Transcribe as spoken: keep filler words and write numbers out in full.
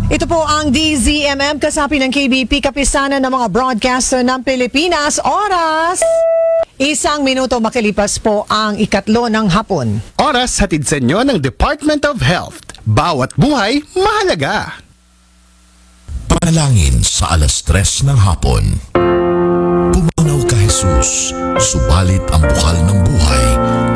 Ito po ang D Z M M, kasapi ng K B P, kapisanan ng mga broadcaster ng Pilipinas. Oras, isang minuto makilipas po ang ikatlo ng hapon. Oras hatid sa inyo ng Department of Health. Bawat buhay, mahalaga. Panalangin sa alas tres ng hapon. Pumanaw ka, Jesus, subalit ang bukal ng buhay